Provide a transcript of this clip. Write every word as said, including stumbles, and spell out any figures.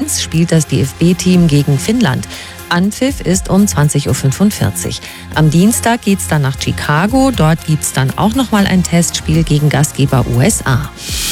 Abends spielt das D F B-Team gegen Finnland. Anpfiff ist um zwanzig Uhr fünfundvierzig. Am Dienstag geht's dann nach Chicago. Dort gibt's dann auch nochmal ein Testspiel gegen Gastgeber U S A.